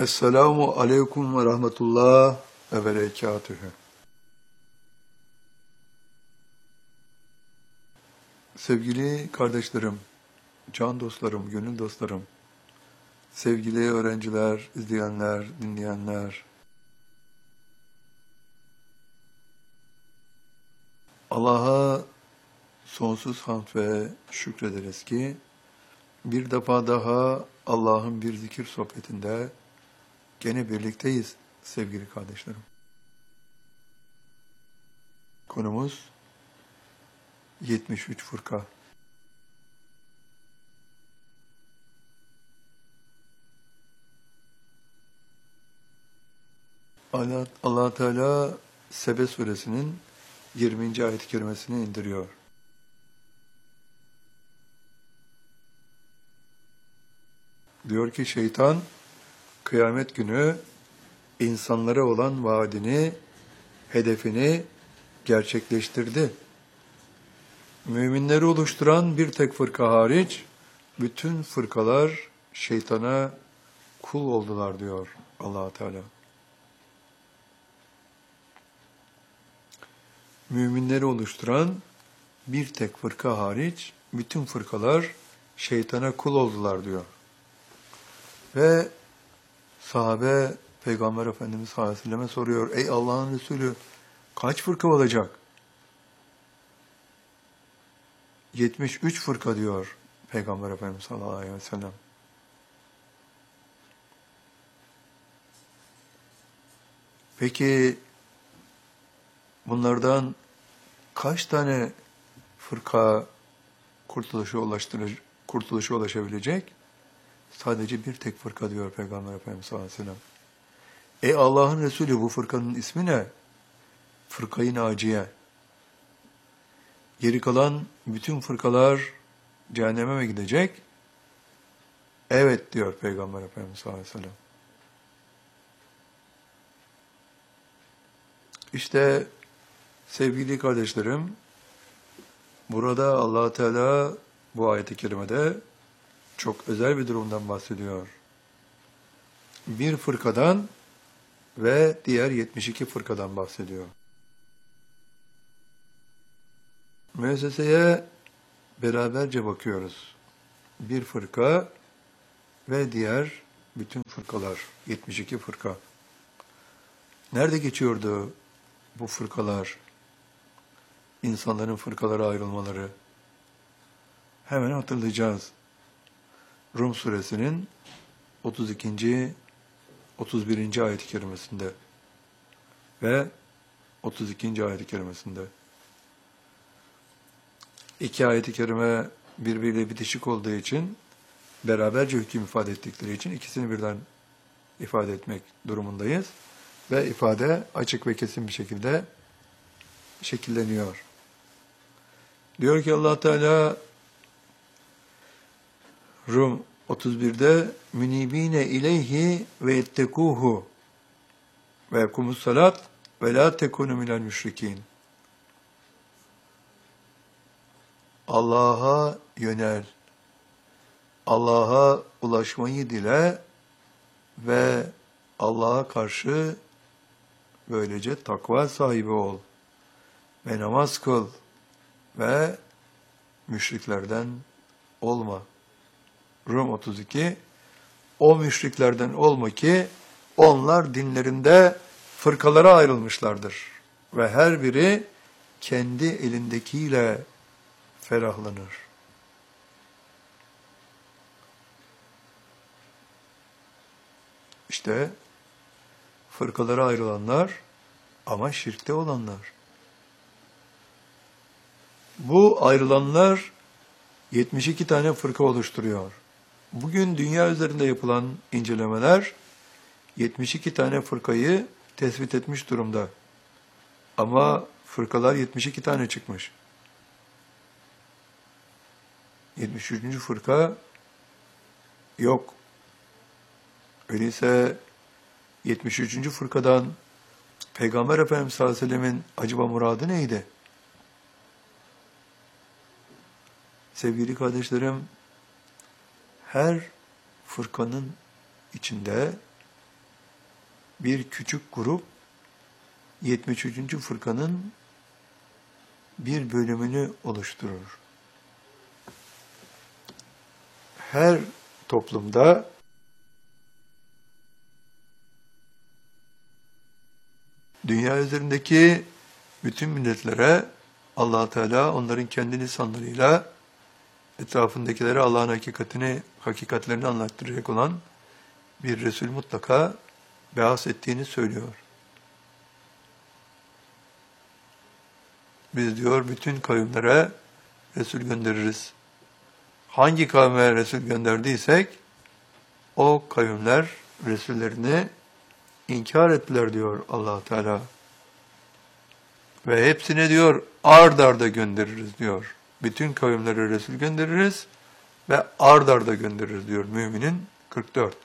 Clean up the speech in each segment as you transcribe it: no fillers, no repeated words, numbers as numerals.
Esselamu aleyküm ve rahmetullah ve berekatühü. Sevgili kardeşlerim, can dostlarım, gönül dostlarım, sevgili öğrenciler, izleyenler, dinleyenler, Allah'a sonsuz hamd ve şükrederiz ki bir defa daha Allah'ın bir zikir sohbetinde gene birlikteyiz sevgili kardeşlerim. Konumuz 73 fırka. Allah Teala Sebe suresinin 20. ayet-i kerimesini indiriyor. Diyor ki şeytan kıyamet günü insanlara olan vaadini, hedefini gerçekleştirdi. Müminleri oluşturan bir tek fırka hariç bütün fırkalar şeytana kul oldular diyor Allah Teala. Müminleri oluşturan bir tek fırka hariç bütün fırkalar şeytana kul oldular diyor. Ve sahabe Peygamber Efendimiz sallallahu aleyhi ve selleme soruyor. Ey Allah'ın Resulü kaç fırka olacak? 73 fırka diyor Peygamber Efendimiz sallallahu aleyhi ve sellem. Peki bunlardan kaç tane fırka kurtuluşa ulaşabilecek? Sadece bir tek fırka diyor Peygamber Efendimiz sallallahu aleyhi ve sellem. Ey Allah'ın Resulü bu fırkanın ismi ne? Fırkayı Naciye. Geri kalan bütün fırkalar cehenneme mi gidecek? Evet diyor Peygamber Efendimiz sallallahu aleyhi ve sellem. İşte sevgili kardeşlerim, burada Allah Teala bu ayet-i kerimede çok özel bir durumdan bahsediyor. Bir fırkadan ve diğer 72 fırkadan bahsediyor. Müesseseye beraberce bakıyoruz. Bir fırka ve diğer bütün fırkalar, 72 fırka. Nerede geçiyordu bu fırkalar? İnsanların fırkalara ayrılmaları. Hemen hatırlayacağız. Rum suresinin 32. 31. ayet-i kerimesinde ve 32. ayet-i kerimesinde. İki ayet-i kerime birbiriyle bitişik olduğu için, beraberce hüküm ifade ettikleri için ikisini birden ifade etmek durumundayız. Ve ifade açık ve kesin bir şekilde şekilleniyor. Diyor ki Allah Teala Rum 31'de münibine ileyhi ve yettekuhu ve yekumus salat ve la tekunu minel müşrikin. Allah'a yönel, Allah'a ulaşmayı dile ve Allah'a karşı böylece takva sahibi ol ve namaz kıl ve müşriklerden olma. Rum 32, o müşriklerden olma ki onlar dinlerinde fırkalara ayrılmışlardır ve her biri kendi elindekiyle ferahlanır. İşte fırkalara ayrılanlar ama şirkte olanlar. Bu ayrılanlar 72 tane fırka oluşturuyor. Bugün dünya üzerinde yapılan incelemeler 72 tane fırkayı tespit etmiş durumda. Ama fırkalar 72 tane çıkmış. 73. fırka yok. Öyleyse 73. fırkadan Peygamber Efendimiz sallallahu aleyhi ve sellemin acaba muradı neydi? Sevgili kardeşlerim, her fırkanın içinde bir küçük grup 73. fırkanın bir bölümünü oluşturur. Her toplumda dünya üzerindeki bütün milletlere Allah Teala onların kendi lisanlarıyla etrafındakilere Allah'ın hakikatlerini anlattıracak olan bir Resul mutlaka beas ettiğini söylüyor. Biz diyor bütün kavimlere Resul göndeririz. Hangi kavme Resul gönderdiysek o kavimler Resullerini inkar ettiler diyor Allah Teala. Ve hepsine diyor ard arda göndeririz diyor. Bütün kavimlere Resul göndeririz ve ard arda göndeririz diyor Müminin 44.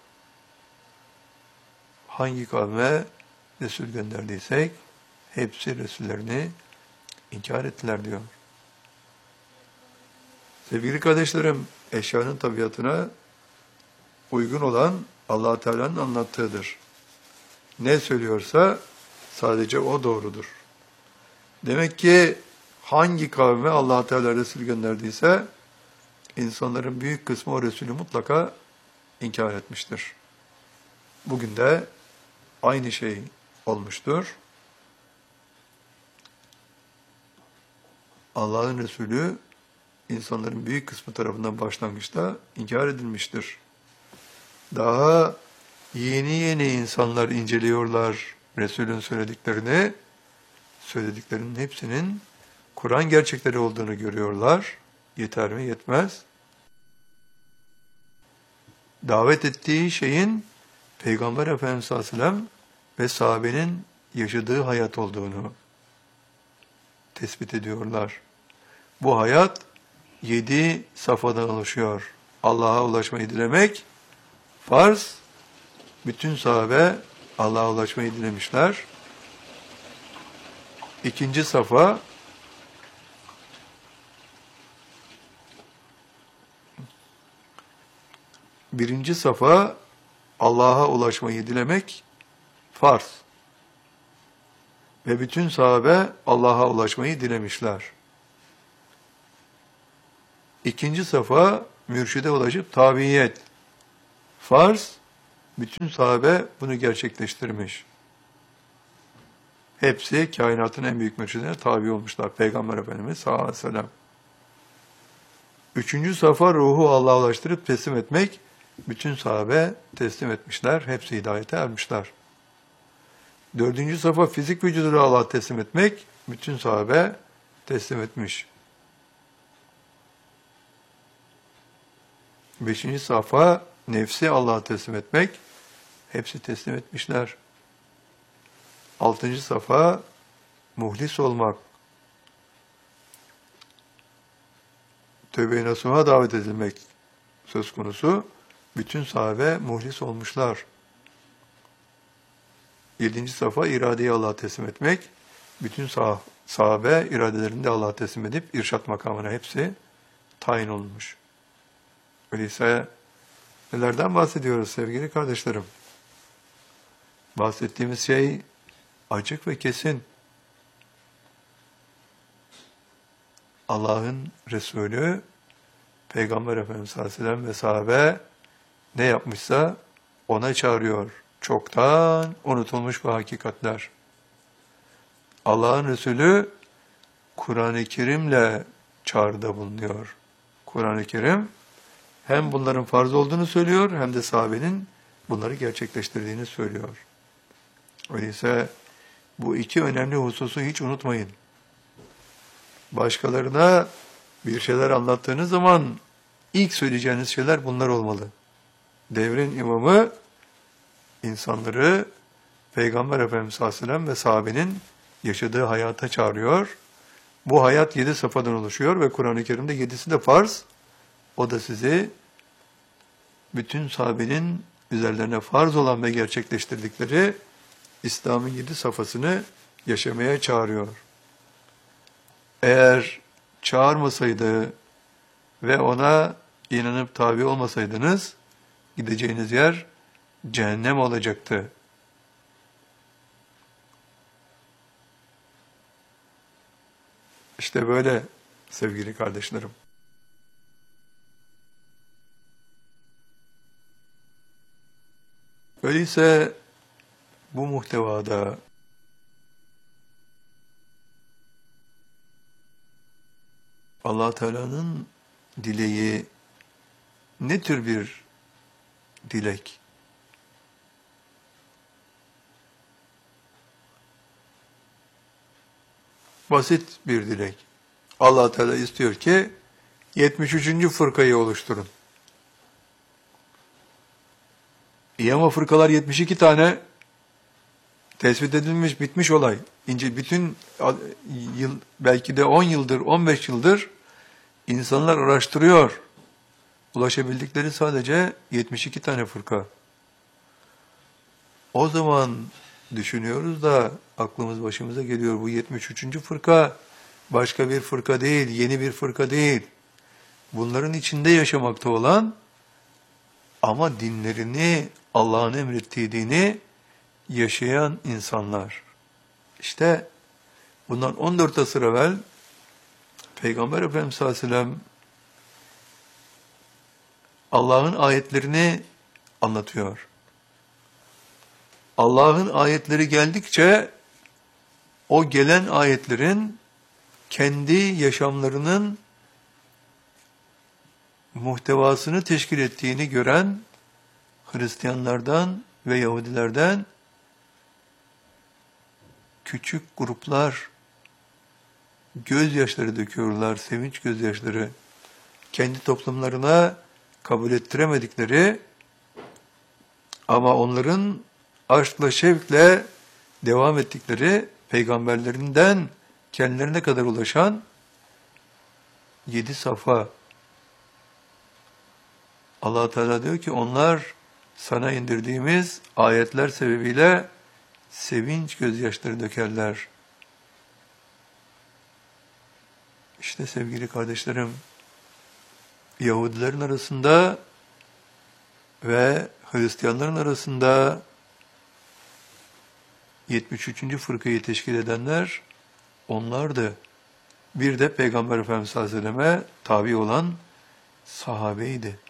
Hangi kavme Resul gönderdiysek hepsi Resullerini inkar ettiler diyor. Sevgili kardeşlerim, eşyanın tabiatına uygun olan Allah Teala'nın anlattığıdır. Ne söylüyorsa sadece o doğrudur. Demek ki hangi kavme Allah Teala Resul gönderdiyse insanların büyük kısmı o Resulü mutlaka inkar etmiştir. Bugün de aynı şey olmuştur. Allah'ın Resulü insanların büyük kısmı tarafından başlangıçta inkar edilmiştir. Daha yeni yeni insanlar inceliyorlar Resul'ün söylediklerinin hepsinin Kur'an gerçekleri olduğunu görüyorlar. Yeter mi? Yetmez. Davet ettiği şeyin Peygamber Efendimiz Aleyhisselam ve sahabenin yaşadığı hayat olduğunu tespit ediyorlar. Bu hayat 7 safhadan oluşuyor. Allah'a ulaşmayı dilemek farz. Bütün sahabe Allah'a ulaşmayı dilemişler. İkinci safa birinci safa Allah'a ulaşmayı dilemek farz. Ve bütün sahabe Allah'a ulaşmayı dilemişler. İkinci safa mürşide ulaşıp tabiyet farz. Bütün sahabe bunu gerçekleştirmiş. Hepsi kainatın en büyük mürşidine tabi olmuşlar. Peygamber Efendimiz sallallahu aleyhi ve sellem. Üçüncü safa ruhu Allah'a ulaştırıp teslim etmek. Bütün sahabe teslim etmişler. Hepsi hidayete ermişler. Dördüncü safa fizik vücudunu Allah'a teslim etmek. Bütün sahabe teslim etmiş. Beşinci safa nefsi Allah'a teslim etmek. Hepsi teslim etmişler. Altıncı safa muhlis olmak. Tövbe-i nasuha davet edilmek söz konusu. Bütün sahabe muhlis olmuşlar. Yedinci safa iradeyi Allah'a teslim etmek. Bütün sahabe iradelerini de Allah'a teslim edip irşat makamına hepsi tayin olmuş. Öyleyse nelerden bahsediyoruz sevgili kardeşlerim? Bahsettiğimiz şey açık ve kesin. Allah'ın Resulü, Peygamber Efendimiz sallallahu aleyhi ve sellem ve sahabe ne yapmışsa ona çağırıyor. Çoktan unutulmuş bu hakikatler. Allah'ın Resulü Kur'an-ı Kerim'le çağrıda bulunuyor. Kur'an-ı Kerim hem bunların farz olduğunu söylüyor hem de sahabenin bunları gerçekleştirdiğini söylüyor. Öyleyse bu iki önemli hususu hiç unutmayın. Başkalarına bir şeyler anlattığınız zaman ilk söyleyeceğiniz şeyler bunlar olmalı. Devrin imamı insanları Peygamber Efendimiz sallallahu aleyhi ve sellem ve sahabenin yaşadığı hayata çağırıyor. Bu hayat 7 safhadan oluşuyor ve Kur'an-ı Kerim'de 7'si de farz. O da sizi bütün sahabenin üzerlerine farz olan ve gerçekleştirdikleri İslam'ın 7 safhasını yaşamaya çağırıyor. Eğer çağırmasaydı ve ona inanıp tabi olmasaydınız, gideceğiniz yer cehennem olacaktı. İşte böyle sevgili kardeşlerim. Öyleyse bu muhtevada Allah Teala'nın dileği ne tür bir dilek? Basit bir dilek. Allah Teala istiyor ki 73. fırkayı oluşturun. İyi ama fırkalar 72 tane tespit edilmiş, bitmiş olay. Bütün yıl, belki de 10 yıldır, 15 yıldır insanlar araştırıyor. Ulaşabildikleri sadece 72 tane fırka. O zaman düşünüyoruz da aklımız başımıza geliyor. Bu 73. fırka başka bir fırka değil, yeni bir fırka değil. Bunların içinde yaşamakta olan ama dinlerini, Allah'ın emrettiği dini yaşayan insanlar. İşte bundan 14 asır evvel Peygamber Efendimiz sallallahu aleyhi ve sellem Allah'ın ayetlerini anlatıyor. Allah'ın ayetleri geldikçe o gelen ayetlerin kendi yaşamlarının muhtevasını teşkil ettiğini gören Hristiyanlardan ve Yahudilerden küçük gruplar gözyaşları döküyorlar, sevinç gözyaşları. Kendi toplumlarına kabul ettiremedikleri ama onların aşkla, şevkle devam ettikleri peygamberlerinden kendilerine kadar ulaşan 7 safa. Allah Teala diyor ki onlar sana indirdiğimiz ayetler sebebiyle sevinç gözyaşları dökerler. İşte sevgili kardeşlerim, Yahudilerin arasında ve Hristiyanların arasında 73. fırkayı teşkil edenler onlardı. Bir de Peygamber Efendimiz sallallahu aleyhi ve selleme tabi olan sahabeydi.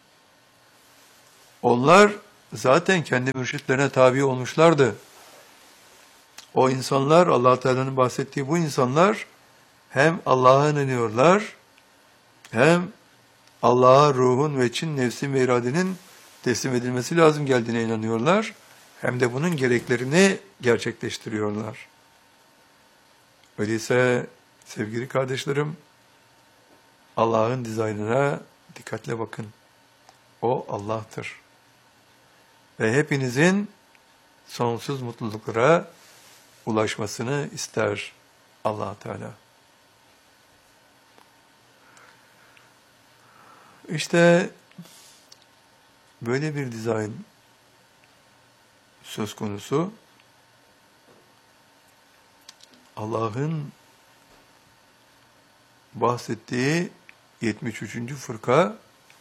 Onlar zaten kendi mürşitlerine tabi olmuşlardı. O insanlar, Allah Teala'nın bahsettiği bu insanlar hem Allah'a inanıyorlar, hem Allah'a ruhun ve için nefsin ve iradenin teslim edilmesi lazım geldiğine inanıyorlar, hem de bunun gereklerini gerçekleştiriyorlar. Öyleyse sevgili kardeşlerim, Allah'ın dizaynına dikkatle bakın. O Allah'tır. Ve hepinizin sonsuz mutluluklara ulaşmasını ister Allah Teala. İşte böyle bir dizayn söz konusu. Allah'ın bahsettiği 73. fırka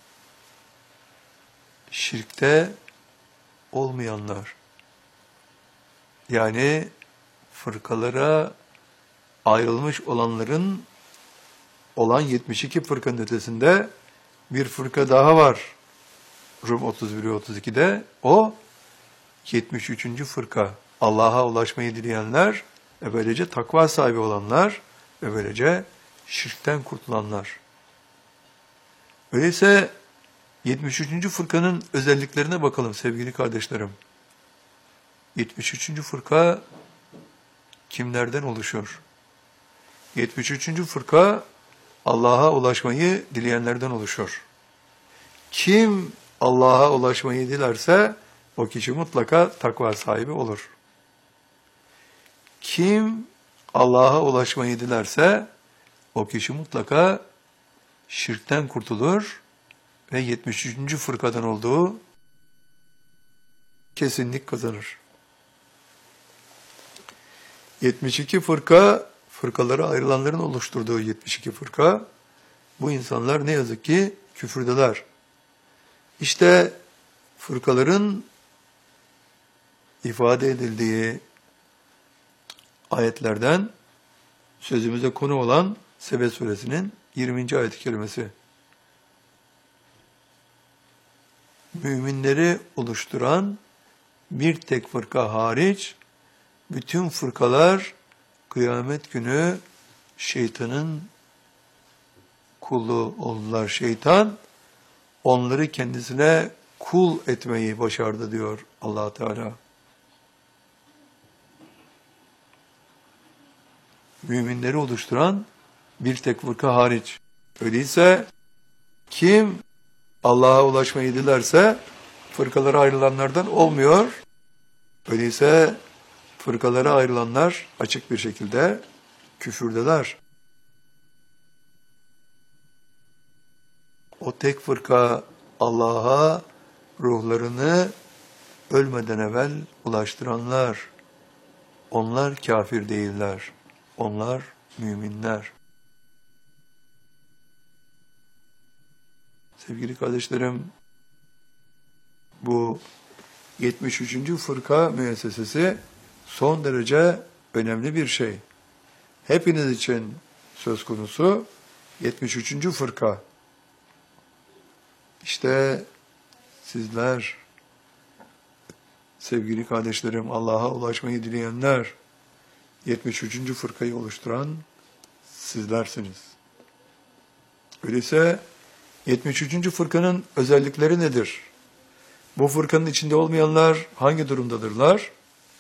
şirkte olmayanlar. Yani fırkalara ayrılmış olanların olan 72 fırkanın ötesinde bir fırka daha var. Rum 31 ve 32'de o 73. fırka. Allah'a ulaşmayı dileyenler ve böylece takva sahibi olanlar ve böylece şirkten kurtulanlar. Öyleyse 73. fırkanın özelliklerine bakalım sevgili kardeşlerim. 73. fırka kimlerden oluşur? 73. fırka Allah'a ulaşmayı dileyenlerden oluşur. Kim Allah'a ulaşmayı dilerse o kişi mutlaka takva sahibi olur. Kim Allah'a ulaşmayı dilerse o kişi mutlaka şirkten kurtulur ve 73. fırkadan olduğu kesinlik kazanır. 72 fırka, fırkalara ayrılanların oluşturduğu 72 fırka, bu insanlar ne yazık ki küfürdeler. İşte fırkaların ifade edildiği ayetlerden sözümüze konu olan Sebe suresinin 20. ayet-i kerimesi. Müminleri oluşturan bir tek fırka hariç, bütün fırkalar kıyamet günü şeytanın kulu oldular. Şeytan onları kendisine kul etmeyi başardı diyor Allah Teala. Müminleri oluşturan bir tek fırka hariç. Öyleyse kim Allah'a ulaşmayı dilerse fırkalara ayrılanlardan olmuyor. Öyleyse fırkalara ayrılanlar açık bir şekilde küfürdeler. O tek fırka Allah'a ruhlarını ölmeden evvel ulaştıranlar. Onlar kafir değiller. Onlar müminler. Sevgili kardeşlerim, bu 73. fırka müessesesi son derece önemli bir şey. Hepiniz için söz konusu 73. fırka. İşte sizler, sevgili kardeşlerim, Allah'a ulaşmayı dileyenler, 73. fırkayı oluşturan sizlersiniz. Öyleyse 73. fırkanın özellikleri nedir? Bu fırkanın içinde olmayanlar hangi durumdadırlar?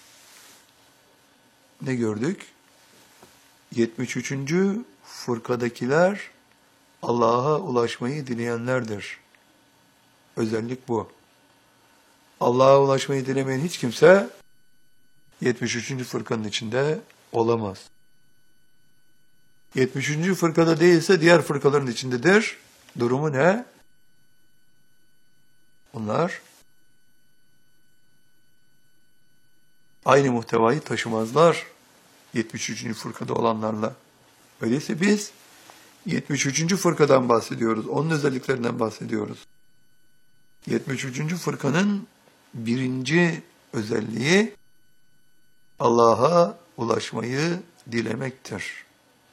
Ne gördük? 73. fırkadakiler Allah'a ulaşmayı dileyenlerdir. Özellik bu. Allah'a ulaşmayı dilemeyen hiç kimse 73. fırkanın içinde olamaz. 73. fırkada değilse diğer fırkaların içindedir. Durumu ne? Onlar aynı muhtevayı taşımazlar 73. fırkada olanlarla. Öyleyse biz 73. fırkadan bahsediyoruz. Onun özelliklerinden bahsediyoruz. 73. fırkanın birinci özelliği Allah'a ulaşmayı dilemektir.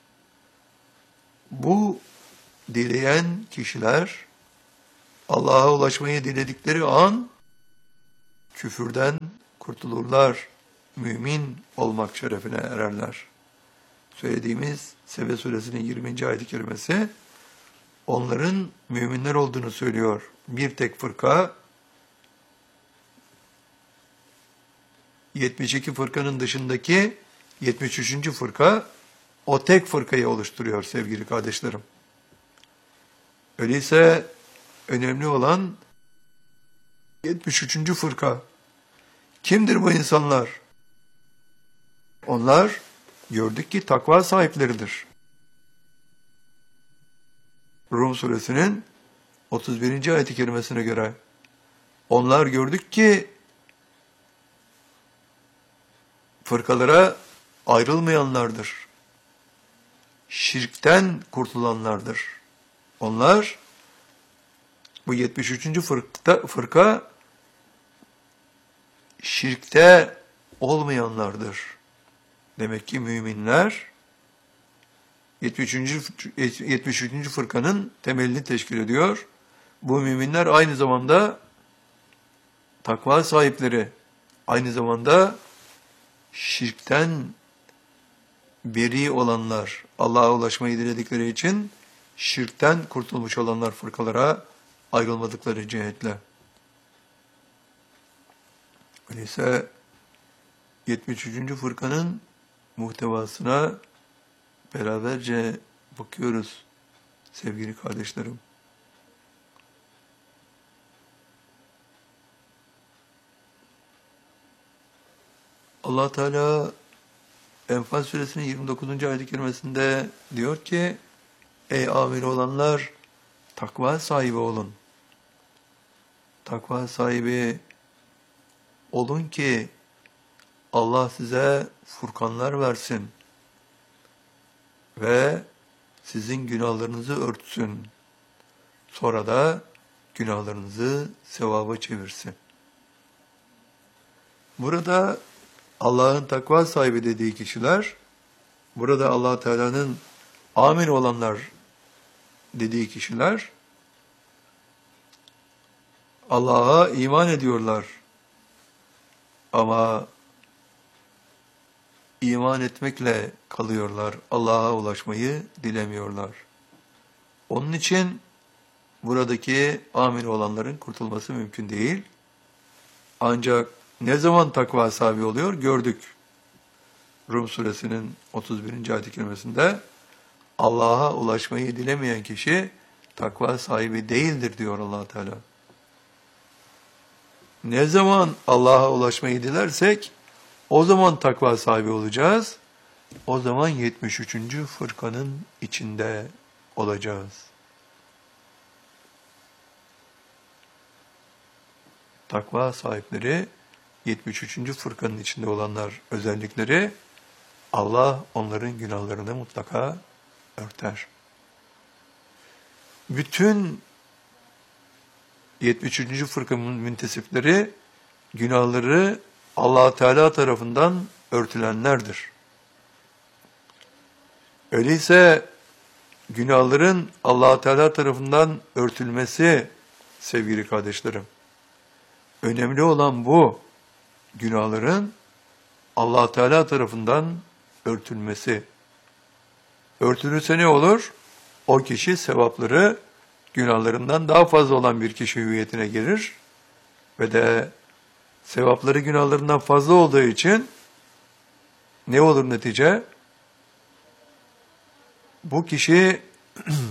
Bu dileyen kişiler Allah'a ulaşmayı diledikleri an küfürden kurtulurlar, mümin olmak şerefine ererler. Söylediğimiz Sebe suresinin 20. ayet-i kerimesi onların müminler olduğunu söylüyor. Bir tek fırka, 72 fırkanın dışındaki 73. fırka o tek fırkayı oluşturuyor sevgili kardeşlerim. Öyleyse önemli olan 73. fırka. Kimdir bu insanlar? Onlar gördük ki takva sahipleridir. Rum suresinin 31. ayet-i kerimesine göre onlar gördük ki fırkalara ayrılmayanlardır. Şirkten kurtulanlardır. Onlar bu 73. fırka şirkte olmayanlardır. Demek ki müminler 73. fırkanın temelini teşkil ediyor. Bu müminler aynı zamanda takva sahipleri, aynı zamanda şirkten beri olanlar, Allah'a ulaşmayı diledikleri için şirkten kurtulmuş olanlar fırkalara ayrılmadıkları cihetle. Öyleyse 73. fırkanın muhtevasına beraberce bakıyoruz sevgili kardeşlerim. Allah Teala Enfal suresinin 29. ayet-i kerimesinde diyor ki, ey amil olanlar takva sahibi olun. Takva sahibi olun ki Allah size furkanlar versin ve sizin günahlarınızı örtsün. Sonra da günahlarınızı sevaba çevirsin. Burada Allah'ın takva sahibi dediği kişiler, burada Allah Teala'nın amin olanlar dediği kişiler Allah'a iman ediyorlar. Ama iman etmekle kalıyorlar. Allah'a ulaşmayı dilemiyorlar. Onun için buradaki amin olanların kurtulması mümkün değil. Ancak ne zaman takva sahibi oluyor? Gördük. Rum suresinin 31. ayet-i kerimesinde Allah'a ulaşmayı dilemeyen kişi takva sahibi değildir diyor Allah Teala. Ne zaman Allah'a ulaşmayı dilersek o zaman takva sahibi olacağız. O zaman 73. fırkanın içinde olacağız. Takva sahipleri 73. fırkanın içinde olanlar özellikleri Allah onların günahlarını mutlaka örter. Bütün 73. fırkanın müntesipleri günahları Allah Teala tarafından örtülenlerdir. Öyleyse günahların Allah Teala tarafından örtülmesi sevgili kardeşlerim. Önemli olan bu. Günahların Allah Teala tarafından örtülmesi. Örtülürse ne olur? O kişi sevapları günahlarından daha fazla olan bir kişi hüviyetine gelir ve de sevapları günahlarından fazla olduğu için ne olur netice? Bu kişi